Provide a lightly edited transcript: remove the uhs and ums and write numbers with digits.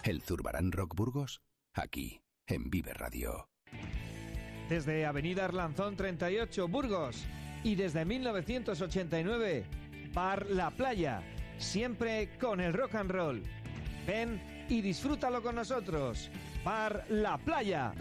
¿El Zurbarán Rock Burgos? Aquí, en Vive Radio. Desde Avenida Arlanzón 38, Burgos. Y desde 1989, Bar La Playa. Siempre con el rock and roll. Ven y disfrútalo con nosotros. Bar La Playa.